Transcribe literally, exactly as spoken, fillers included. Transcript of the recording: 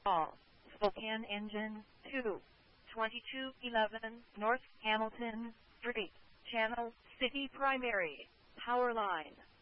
Call Spokane Engine two, twenty-two eleven North Hamilton Street, Channel City Primary, Power Line.